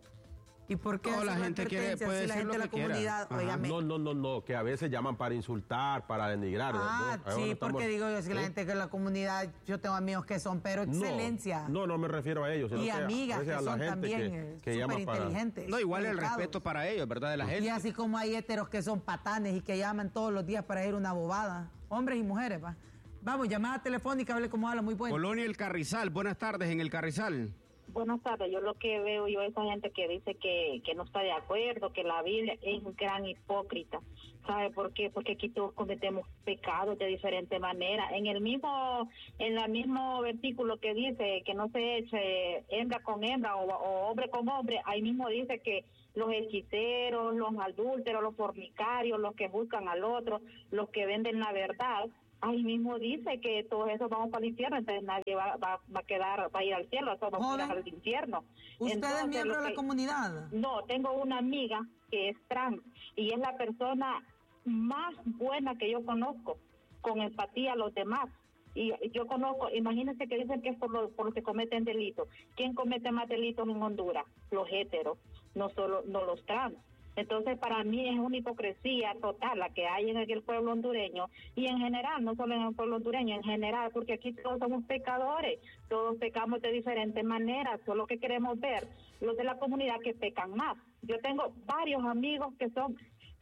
¿Y por qué No, hacer la gente advertencias puede si la decir gente de lo la que quiera? comunidad, Ajá. óigame? No, que a veces llaman para insultar, para denigrar. Sí, porque digo yo, si la gente que en la comunidad, yo tengo amigos que son, pero excelencia. No me refiero a ellos. Sino Y que amigas a veces que a la son gente también que llama súper inteligentes. No, igual el educados. respeto para ellos, ¿verdad? De la gente. Y así como hay héteros que son patanes y que llaman todos los días para ir a una bobada. Hombres y mujeres, va. Vamos, llamada telefónica, hable cómo habla, muy bueno. Colonia El Carrizal, buenas tardes en El Carrizal. Buenas tardes, yo lo que veo yo esa gente que dice que no está de acuerdo, que la Biblia es un gran hipócrita. ¿Sabe por qué? Porque aquí todos cometemos pecados de diferente manera. En el mismo versículo que dice que no se eche hembra con hembra o hombre con hombre, ahí mismo dice que los hechiceros, los adúlteros, los fornicarios, los que buscan al otro, los que venden la verdad, ahí mismo dice que todos esos vamos para el infierno, entonces nadie va a ir al cielo, todos vamos a ir al infierno. ¿Usted Entonces, es miembro de la comunidad? No, tengo una amiga que es trans y es la persona más buena que yo conozco, con empatía a los demás. Y yo conozco, imagínense que dicen que es por lo que cometen delitos. ¿Quién comete más delitos en Honduras? Los héteros, no los trans. Entonces, para mí es una hipocresía total la que hay en el pueblo hondureño y en general, no solo en el pueblo hondureño, en general, porque aquí todos somos pecadores, todos pecamos de diferentes maneras, solo que queremos ver los de la comunidad que pecan más. Yo tengo varios amigos que son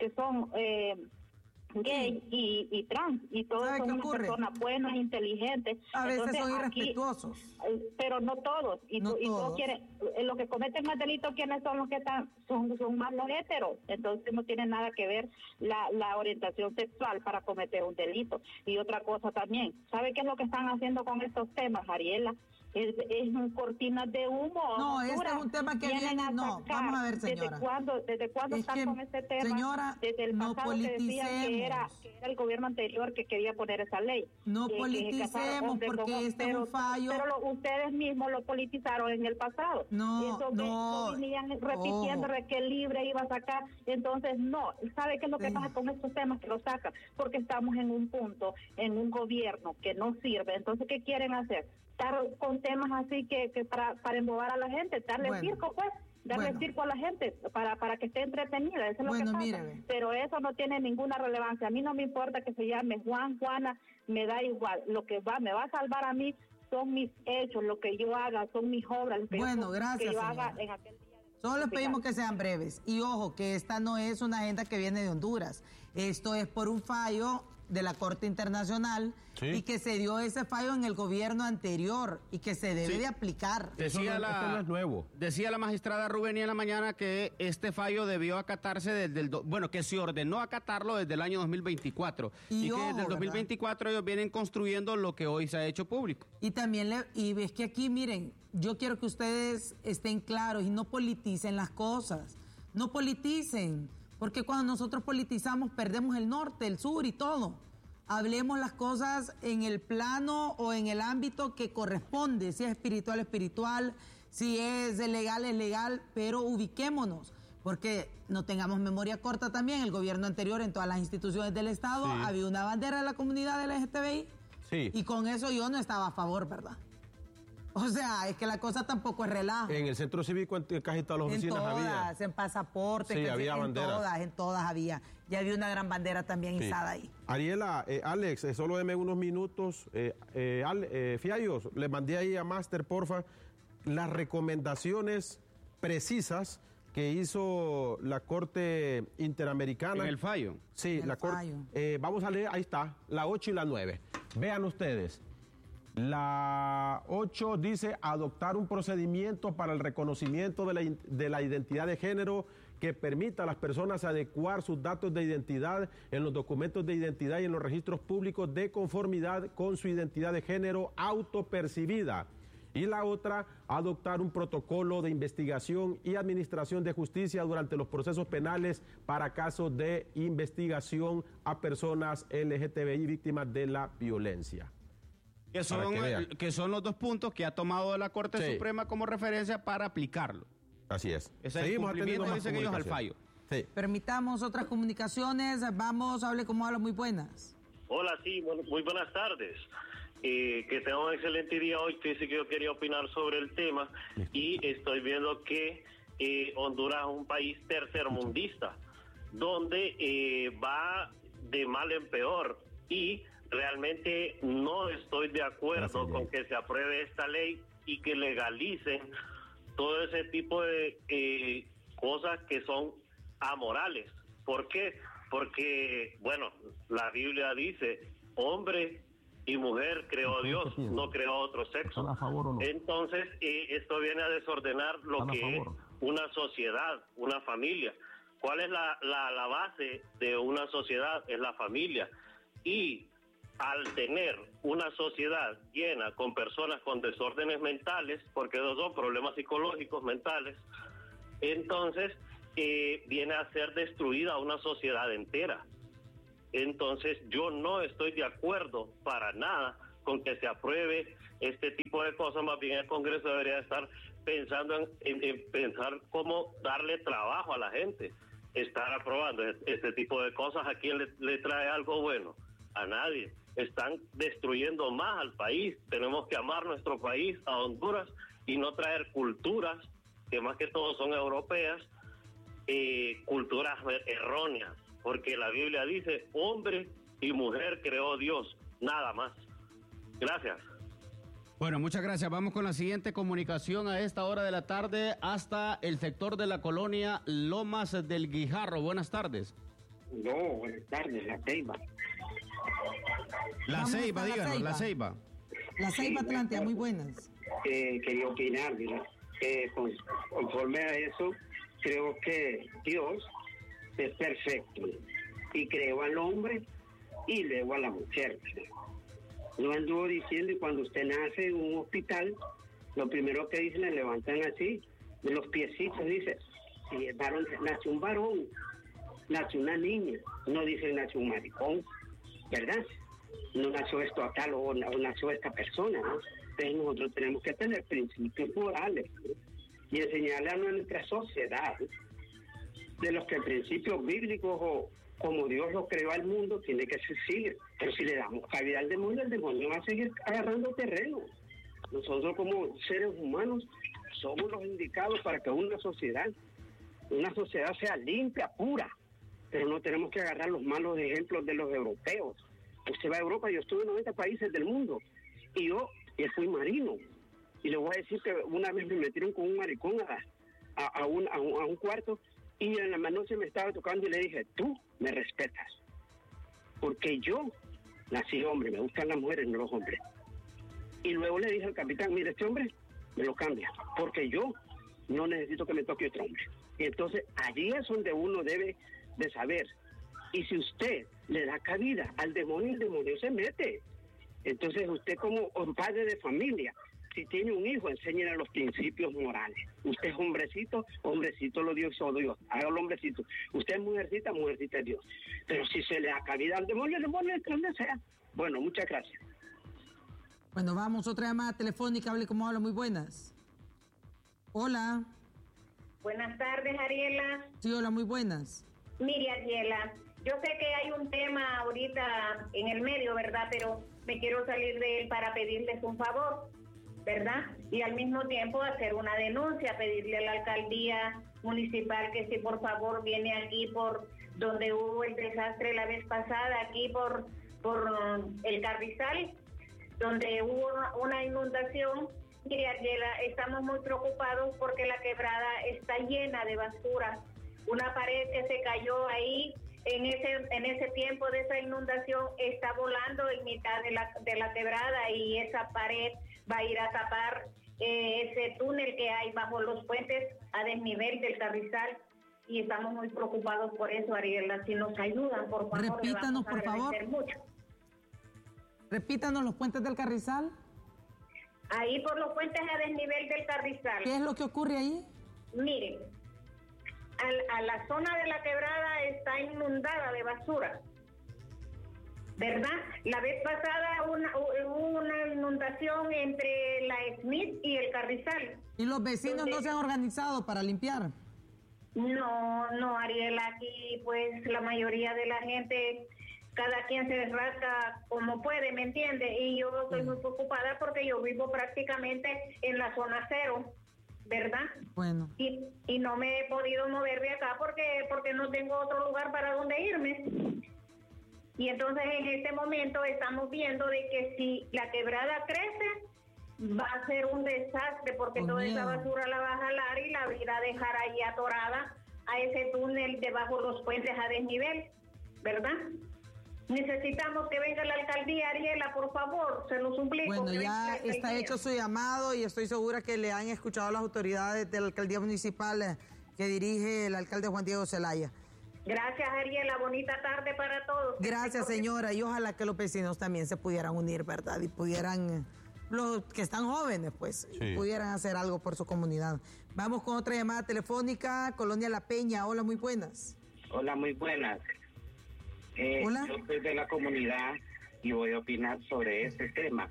gay y trans, y todos son unas personas buenas, inteligentes. A veces entonces, son irrespetuosos. Pero no todos. Y todos quieren, los que cometen más delitos, ¿quiénes son los que son más los heteros? Entonces no tiene nada que ver la orientación sexual para cometer un delito. Y otra cosa también, ¿sabe qué es lo que están haciendo con estos temas, Ariela? Es cortinas de humo. No, este es un tema que viene. No, vamos a ver, señora. ¿Desde cuándo están con este tema? Señora, desde el pasado que decían que era el gobierno anterior que quería poner esa ley. No politicemos, porque este es un fallo. Pero ustedes mismos lo politizaron en el pasado. No, no. Venían repitiendo que el libre iba a sacar. Entonces, no. ¿Sabe qué es lo que pasa con estos temas que lo sacan? Porque estamos en un punto, en un gobierno que no sirve. Entonces, ¿qué quieren hacer? Estar con temas así que para embobar a la gente, darle circo, pues, circo a la gente para que esté entretenida, eso es lo que pasa. Míreme. Pero eso no tiene ninguna relevancia. A mí no me importa que se llame Juan, Juana, me da igual. Lo que me va a salvar a mí son mis hechos, lo que yo haga, son mis obras, lo que gracias, que yo señora. haga en aquel día. Solo les pedimos que sean breves. Y ojo, que esta no es una agenda que viene de Honduras. Esto es por un fallo de la Corte Internacional, y que se dio ese fallo en el gobierno anterior y que se debe de aplicar. Esto no es nuevo. Decía la magistrada Rubén en la mañana que este fallo debió acatarse desde que se ordenó acatarlo desde el año 2024 y que desde el 2024 ellos vienen construyendo lo que hoy se ha hecho público. Y también y ves que aquí, miren, yo quiero que ustedes estén claros y no politicen las cosas. No politicen, porque cuando nosotros politizamos perdemos el norte, el sur y todo. Hablemos las cosas en el plano o en el ámbito que corresponde, si es espiritual, espiritual, si es legal, pero ubiquémonos, porque no tengamos memoria corta también. El gobierno anterior en todas las instituciones del Estado había una bandera de la comunidad LGTBI y con eso yo no estaba a favor, ¿verdad? O sea, es que la cosa tampoco es relajo. En el centro cívico, en casi todas las oficinas había. En pasaporte, había banderas. En todas había. Ya había una gran bandera también izada ahí. Ariela, Alex, solo deme unos minutos. Fiallos, le mandé ahí a Master, porfa, las recomendaciones precisas que hizo la Corte Interamericana. En el fallo. Sí, la Corte. Vamos a leer, ahí está, la 8 y la 9. Vean ustedes. La 8 dice adoptar un procedimiento para el reconocimiento de la identidad de género que permita a las personas adecuar sus datos de identidad en los documentos de identidad y en los registros públicos de conformidad con su identidad de género autopercibida. Y la otra, adoptar un protocolo de investigación y administración de justicia durante los procesos penales para casos de investigación a personas LGTBI víctimas de la violencia. Que son los dos puntos que ha tomado la Corte Suprema como referencia para aplicarlo. Así es. Seguimos atendiendo más dicen ellos al fallo. Permitamos otras comunicaciones. Vamos, hable como habla, muy buenas. Hola, sí, muy buenas tardes. Que tenga un excelente día hoy. Fíjese que yo quería opinar sobre el tema y estoy viendo que Honduras es un país tercermundista, donde va de mal en peor y realmente no estoy de acuerdo con que se apruebe esta ley y que legalicen todo ese tipo de cosas que son amorales. ¿Por qué? Porque, bueno, la Biblia dice, hombre y mujer creó Dios, no creó otro sexo. Entonces, esto viene a desordenar lo que es una sociedad, una familia. ¿Cuál es la base de una sociedad? Es la familia. Y al tener una sociedad llena con personas con desórdenes mentales, porque esos son problemas psicológicos mentales, entonces viene a ser destruida una sociedad entera. Entonces yo no estoy de acuerdo para nada con que se apruebe este tipo de cosas. Más bien el Congreso debería estar pensando en pensar cómo darle trabajo a la gente. Estar aprobando este tipo de cosas, ¿a quién le trae algo bueno? A nadie. Están destruyendo más al país. Tenemos que amar nuestro país, a Honduras, y no traer culturas que más que todo son europeas culturas erróneas, porque la Biblia dice, hombre y mujer creó Dios, nada más. Gracias. Bueno, muchas gracias. Vamos con la siguiente comunicación a esta hora de la tarde hasta el sector de la colonia Lomas del Guijarro. Buenas tardes. No, buenas tardes, La Ceiba. La Ceiba, díganos, La Ceiba. La Ceiba Atlántida, muy buenas. Quería opinar, mira, conforme a eso, creo que Dios es perfecto y creó al hombre y luego a la mujer. No anduvo diciendo, y cuando usted nace en un hospital, lo primero que dicen, le levantan así, de los piecitos, dice, si el varón, nació un varón, nació una niña, no dice nació un maricón, ¿verdad? No nació esto a tal o nació esta persona, ¿no? Entonces nosotros tenemos que tener principios morales, ¿no? Y enseñarle a nuestra sociedad de los que principios bíblicos o como Dios lo creó al mundo, tiene que seguir. Pero si le damos cabida al demonio, el demonio va a seguir agarrando terreno. Nosotros como seres humanos somos los indicados para que una sociedad sea limpia, pura. Pero no tenemos que agarrar los malos ejemplos de los europeos. Usted va a Europa, yo estuve en 90 países del mundo y yo fui marino. Y le voy a decir que una vez me metieron con un maricón a un cuarto y en la noche me estaba tocando y le dije, tú me respetas. Porque yo nací hombre, me gustan las mujeres, no los hombres. Y luego le dije al capitán, mire, este hombre me lo cambia, porque yo no necesito que me toque otro hombre. Y entonces allí es donde uno debe de saber. Y si usted le da cabida al demonio, el demonio se mete. Entonces usted como padre de familia, si tiene un hijo, enséñele los principios morales. Usted es hombrecito, hombrecito lo dio Dios. Hágalo hombrecito. Usted es mujercita, mujercita es Dios. Pero si se le da cabida al demonio, el demonio es donde sea. Bueno, muchas gracias. Bueno, vamos, otra llamada telefónica. Hable como habla, muy buenas. Hola. Buenas tardes, Ariela. Sí, hola, muy buenas. Mire, Ariela, yo sé que hay un tema ahorita en el medio, ¿verdad? Pero me quiero salir de él para pedirles un favor, ¿verdad? Y al mismo tiempo hacer una denuncia, pedirle a la alcaldía municipal que si por favor viene aquí por donde hubo el desastre la vez pasada, aquí por el Carrizal, donde hubo una inundación. Mire, Ariela, estamos muy preocupados porque la quebrada está llena de basura. Una pared que se cayó ahí en ese tiempo de esa inundación está volando en mitad de la quebrada y esa pared va a ir a tapar ese túnel que hay bajo los puentes a desnivel del Carrizal y estamos muy preocupados por eso, Ariela. Si nos ayudan, por favor, repítanos, por favor. Mucho. Repítanos los puentes del Carrizal. Ahí por los puentes a desnivel del Carrizal. ¿Qué es lo que ocurre ahí? Miren, a la zona de la quebrada está inundada de basura, ¿verdad? La vez pasada hubo una inundación entre la Smith y el Carrizal. ¿Y los vecinos no se han organizado para limpiar? No, Ariela, aquí pues la mayoría de la gente, cada quien se rasca como puede, ¿me entiende? Y yo estoy muy preocupada porque yo vivo prácticamente en la zona cero, ¿verdad? Bueno. Y no me he podido mover de acá porque no tengo otro lugar para donde irme. Y entonces en este momento estamos viendo de que si la quebrada crece, va a ser un desastre porque toda esa basura la va a jalar y la va a dejar ahí atorada a ese túnel debajo de los puentes a desnivel, ¿verdad? Necesitamos que venga la alcaldía, Ariela, por favor, se lo suplico. Bueno, ya está hecho su llamado y estoy segura que le han escuchado las autoridades de la alcaldía municipal que dirige el alcalde Juan Diego Zelaya. Gracias, Ariela, bonita tarde para todos. Gracias, señora, y ojalá que los vecinos también se pudieran unir, ¿verdad? Y pudieran, los que están jóvenes, pues, sí, pudieran hacer algo por su comunidad. Vamos con otra llamada telefónica, Colonia La Peña. Hola, muy buenas. Hola, muy buenas. Hola. Yo soy de la comunidad y voy a opinar sobre este tema.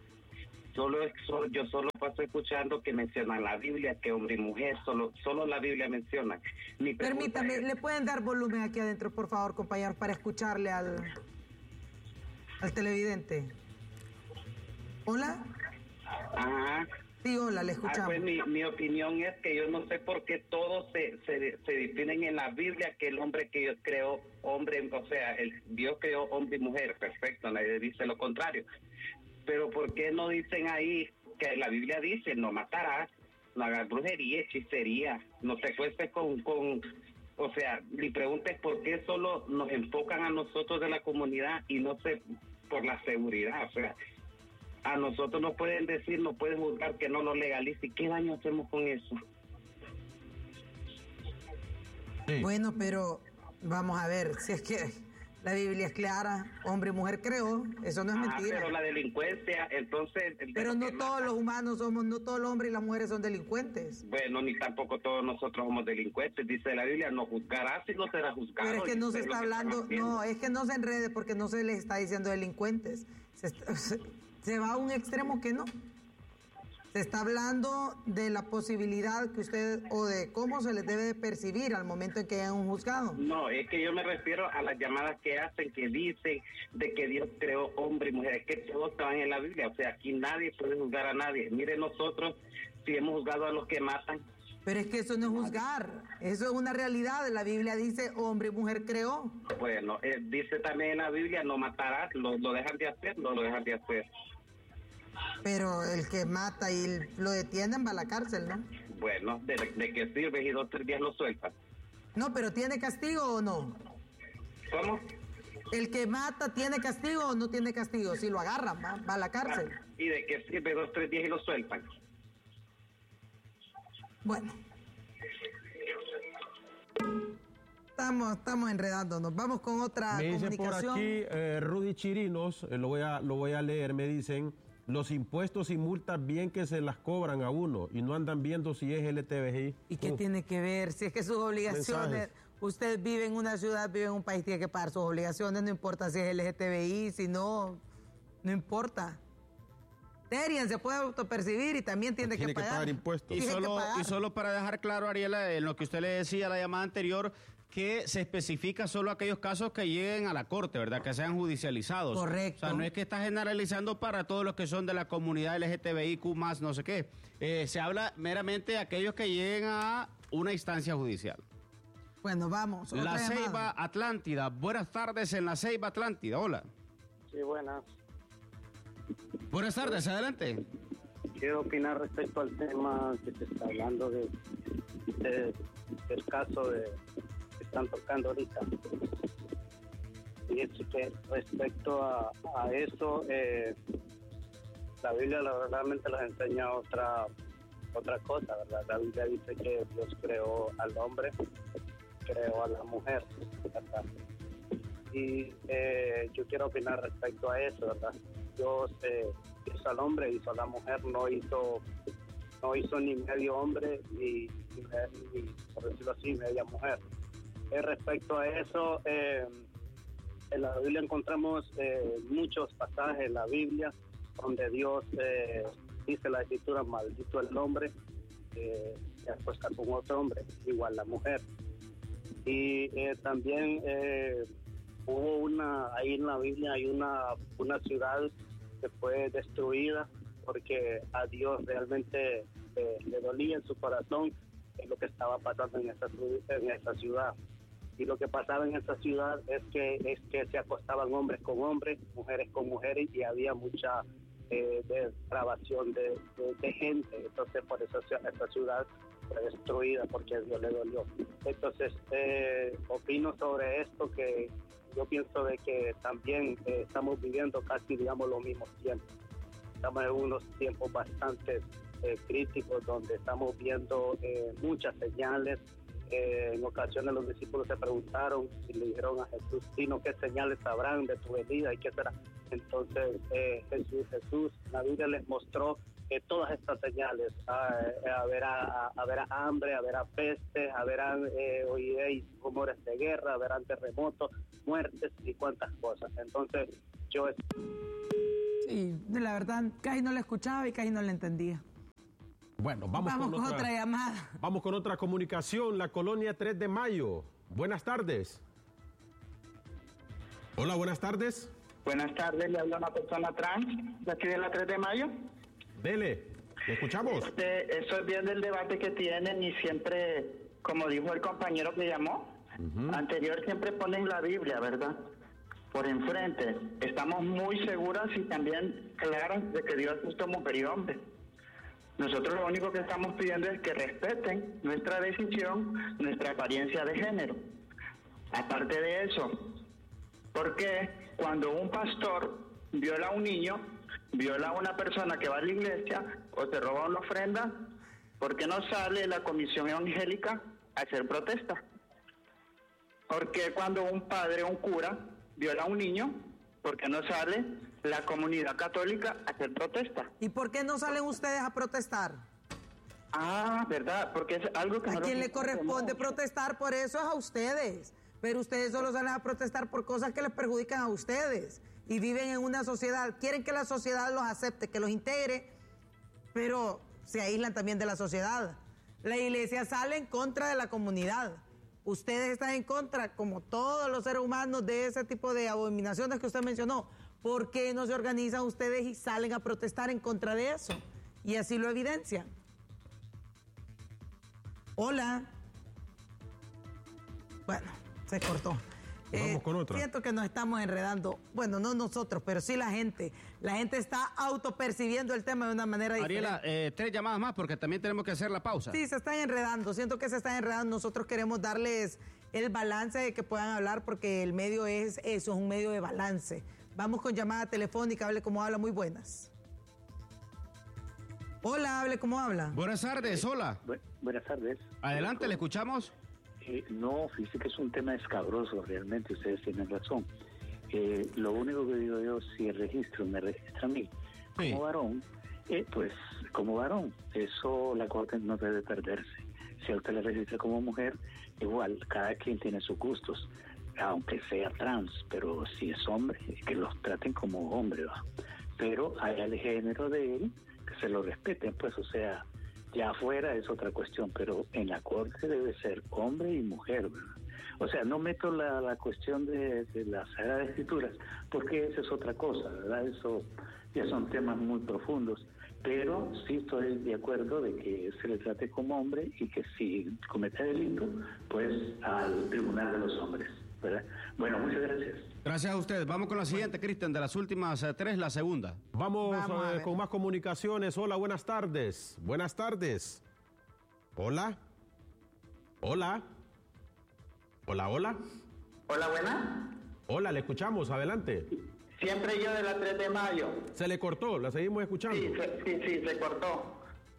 Yo solo paso escuchando que mencionan la Biblia, que hombre y mujer, solo la Biblia menciona. Permítame, ¿le pueden dar volumen aquí adentro, por favor, compañeros, para escucharle al televidente? Hola. Ajá. Sí, hola, le escuchamos. Pues mi opinión es que yo no sé por qué todos se definen en la Biblia que el hombre que Dios creó, hombre, o sea, Dios creó hombre y mujer, perfecto, nadie dice lo contrario. Pero ¿por qué no dicen ahí que la Biblia dice no matarás, no hagas brujería, hechicería, no te acuestes con o sea, mi pregunta es por qué solo nos enfocan a nosotros de la comunidad y no sé por la seguridad, o sea, a nosotros nos pueden decir, nos pueden juzgar que no lo legalice. ¿Qué daño hacemos con eso? Sí. Bueno, pero vamos a ver, si es que la Biblia es clara, hombre y mujer creó, eso no es mentira. Pero la delincuencia, entonces... Pero no todos los humanos somos, no todos los hombres y las mujeres son delincuentes. Bueno, ni tampoco todos nosotros somos delincuentes. Dice la Biblia, no juzgarás y no serás juzgado. Pero es que no se está hablando, no, es que no se enrede porque no se les está diciendo delincuentes. Se va a un extremo que no. Se está hablando de la posibilidad que usted, o de cómo se les debe de percibir al momento en que hayan un juzgado. No, es que yo me refiero a las llamadas que hacen, que dicen de que Dios creó hombre y mujer, que todos estaban en la Biblia. O sea, aquí nadie puede juzgar a nadie. Mire, nosotros, si hemos juzgado a los que matan. Pero es que eso no es juzgar, eso es una realidad. La Biblia dice hombre y mujer creó. Bueno, dice también en la Biblia no matarás, lo dejan de hacer, no lo dejan de hacer. Pero el que mata y lo detienen va a la cárcel, ¿no? Bueno, ¿de qué sirve? Y 2 o 3 días lo sueltan. No, pero ¿tiene castigo o no? ¿Cómo? ¿El que mata tiene castigo o no tiene castigo? Si lo agarran, va a la cárcel. ¿Y de qué sirve 2 o 3 días y lo sueltan? Bueno. Estamos enredándonos. Vamos con otra comunicación. Me dice por aquí Rudy Chirinos, lo voy a leer, me dicen, los impuestos y multas bien que se las cobran a uno y no andan viendo si es LTBI. ¿Y qué tiene que ver? Si es que sus obligaciones, mensajes. Usted vive en una ciudad, vive en un país, tiene que pagar sus obligaciones, no importa si es LGTBI, si no importa. Terian se puede autopercibir y también tiene que pagar impuestos. Y solo para dejar claro, Ariela, en lo que usted le decía la llamada anterior, que se especifica solo aquellos casos que lleguen a la corte, ¿verdad? Que sean judicializados. Correcto. O sea, no es que está generalizando para todos los que son de la comunidad LGTBIQ+, no sé qué. Se habla meramente de aquellos que lleguen a una instancia judicial. Bueno, vamos. La Ceiba Atlántida. Buenas tardes en La Ceiba Atlántida. Hola. Sí, buenas. Buenas tardes, adelante. Quiero opinar respecto al tema que se está hablando del caso que están tocando ahorita. Y es que respecto a eso, la Biblia realmente nos enseña otra cosa, ¿verdad? La Biblia dice que Dios creó al hombre, creó a la mujer, ¿verdad? Y yo quiero opinar respecto a eso, ¿verdad? Dios hizo al hombre, hizo a la mujer, no hizo ni medio hombre ni por decirlo así, media mujer. Respecto a eso, en la Biblia encontramos muchos pasajes en la Biblia donde Dios dice la Escritura, maldito el hombre que se acuesta con otro hombre, igual la mujer. Y también hubo ahí en la Biblia hay una ciudad que fue destruida porque a Dios realmente le dolía en su corazón lo que estaba pasando en esa ciudad. Y lo que pasaba en esa ciudad es que se acostaban hombres con hombres, mujeres con mujeres, y había mucha depravación de gente. Entonces por eso esa ciudad fue destruida, porque a Dios le dolió. Entonces opino sobre esto, que yo pienso de que también estamos viviendo casi, digamos, los mismos tiempos. Estamos en unos tiempos bastante críticos, donde estamos viendo muchas señales. En ocasiones los discípulos se preguntaron y le dijeron a Jesús, sino qué señales sabrán de tu venida y qué será. Entonces Jesús, la Biblia les mostró todas estas señales. Habrá hambre, habrá peste, habrán oiréis rumores de guerra, habrán terremotos, muertes y cuantas cosas. Entonces yo... Sí, la verdad, casi no le escuchaba y casi no le entendía. Bueno, vamos con otra llamada. Vamos con otra comunicación. La colonia 3 de Mayo. Buenas tardes. Hola, buenas tardes. Buenas tardes, le habla una persona trans de aquí de la 3 de Mayo. Dele. ¿Le escuchamos? Estoy viendo el debate que tienen y siempre, como dijo el compañero que llamó, anterior, siempre ponen la Biblia, ¿verdad? Por enfrente. Estamos muy seguras y también claras de que Dios hizo mujer y hombre. Nosotros lo único que estamos pidiendo es que respeten nuestra decisión, nuestra apariencia de género. Aparte de eso, porque cuando un pastor viola a un niño, viola a una persona que va a la iglesia o te roba una ofrenda, ¿por qué no sale la comisión evangélica a hacer protesta? Porque cuando un padre o un cura viola a un niño, ¿por qué no sale la comunidad católica a hacer protesta? ¿Y por qué no salen ustedes a protestar? Ah, ¿verdad? Porque es algo que... A quien le corresponde protestar por eso es a ustedes. Pero ustedes solo salen a protestar por cosas que les perjudican a ustedes. Y viven en una sociedad, quieren que la sociedad los acepte, que los integre, pero se aíslan también de la sociedad. La iglesia sale en contra de la comunidad. Ustedes están en contra, como todos los seres humanos, de ese tipo de abominaciones que usted mencionó. ¿Por qué no se organizan ustedes y salen a protestar en contra de eso? Y así lo evidencian. Hola. Bueno, se cortó. Vamos con otra. Siento que nos estamos enredando. Bueno, no nosotros, pero sí la gente. La gente está autopercibiendo el tema de una manera diferente. Ariela, 3 llamadas más porque también tenemos que hacer la pausa. Sí, se están enredando. Siento que se están enredando. Nosotros queremos darles el balance de que puedan hablar porque el medio es eso, es un medio de balance. Vamos con llamada telefónica. Hable como habla. Muy buenas. Hola, hable como habla. Buenas tardes, hola. Buenas tardes. Adelante, le escuchamos. No, fíjese que es un tema escabroso, realmente, ustedes tienen razón. Lo único que digo yo, si el registro me registra a mí como varón, pues como varón, eso la Corte no debe perderse. Si a usted le registra como mujer, igual, cada quien tiene sus gustos, aunque sea trans, pero si es hombre, que los traten como hombre, ¿va? Pero haya el género de él, que se lo respeten, pues, o sea... Ya afuera es otra cuestión, pero en la Corte debe ser hombre y mujer, ¿verdad? O sea, no meto la cuestión de las Sagradas Escrituras, porque esa es otra cosa, ¿verdad? Eso ya son temas muy profundos, pero sí estoy de acuerdo de que se le trate como hombre y que si comete delito, pues al Tribunal de los Hombres, ¿verdad? Bueno, muchas gracias. Gracias a ustedes. Vamos con la siguiente, Cristian, de las últimas 3, la segunda. Vamos con más comunicaciones. Hola, buenas tardes. Buenas tardes. Hola. Hola. Hola, hola. Hola, buenas. Hola, le escuchamos. Adelante. Siempre yo de la 3 de mayo. Se le cortó, la seguimos escuchando. Sí, se cortó.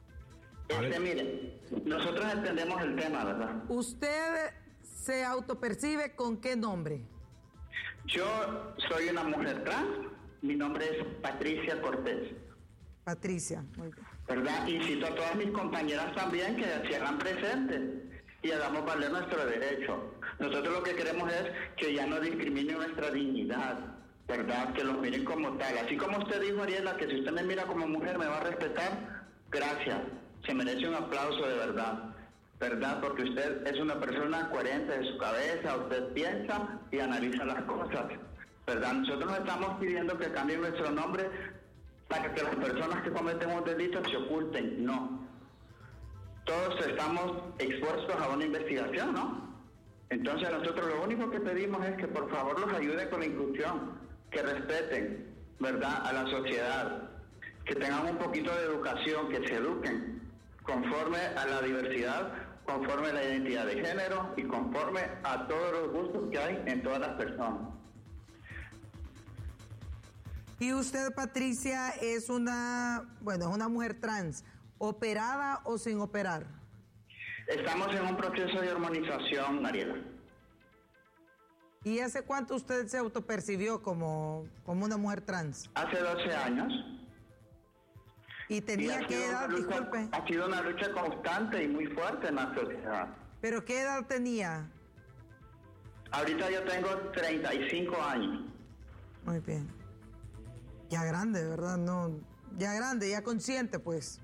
Mire, nosotros entendemos el tema, ¿verdad? ¿Usted se autopercibe con qué nombre? Yo soy una mujer trans, mi nombre es Patricia Cortés. Patricia, muy bien. ¿Verdad? Y cito a todas mis compañeras también que se hagan presentes y hagamos valer nuestro derecho. Nosotros lo que queremos es que ya no discrimine nuestra dignidad, ¿verdad? Que los miren como tal. Así como usted dijo, Ariela, que si usted me mira como mujer me va a respetar, gracias. Se merece un aplauso de verdad. ¿Verdad? Porque usted es una persona coherente de su cabeza, usted piensa y analiza las cosas, ¿verdad? Nosotros no estamos pidiendo que cambien nuestro nombre para que las personas que cometen un delito se oculten, no. Todos estamos expuestos a una investigación, ¿no? Entonces nosotros lo único que pedimos es que por favor los ayuden con la inclusión, que respeten, ¿verdad?, a la sociedad, que tengan un poquito de educación, que se eduquen conforme a la diversidad, conforme a la identidad de género y conforme a todos los gustos que hay en todas las personas. Y usted, Patricia, es una mujer trans, ¿operada o sin operar? Estamos en un proceso de hormonización, Mariela. ¿Y hace cuánto usted se autopercibió como una mujer trans? Hace 12 años. ¿Y tenía qué edad? Disculpe. Ha sido una lucha constante y muy fuerte en la sociedad. ¿Pero qué edad tenía? Ahorita yo tengo 35 años. Muy bien. Ya grande, ¿verdad? No, ya grande, ya consciente, pues.